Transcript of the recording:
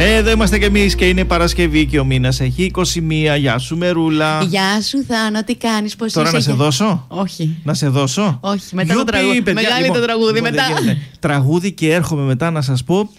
Εδώ είμαστε κι εμείς και είναι Παρασκευή και ο μήνας έχει 21. Γεια σου Μερούλα. Γεια σου Θάνο, τι κάνεις, πώς Τώρα είσαι? να σε δώσω? Όχι. Να σε δώσω? Όχι, μετά το τραγούδι. Μεγάλη το τραγούδι, μετά. Τραγούδι και έρχομαι μετά να σας πω